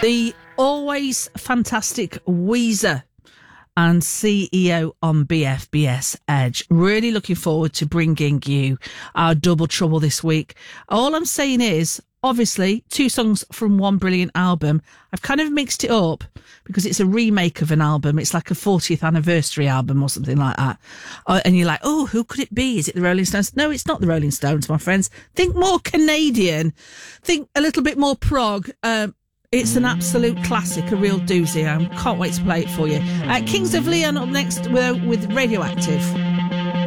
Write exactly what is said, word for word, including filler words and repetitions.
The always fantastic Weezer and C E O on B F B S Edge. Really looking forward to bringing you our double trouble this week. All I'm saying is, obviously, two songs from one brilliant album. I've kind of mixed it up because it's a remake of an album. It's like a fortieth anniversary album or something like that. Uh, and you're like, oh, who could it be? Is it the Rolling Stones? No, it's not the Rolling Stones, my friends. Think more Canadian. Think a little bit more prog. Um, It's an absolute classic, a real doozy. I can't wait to play it for you. Uh, Kings of Leon up next with, with Radioactive.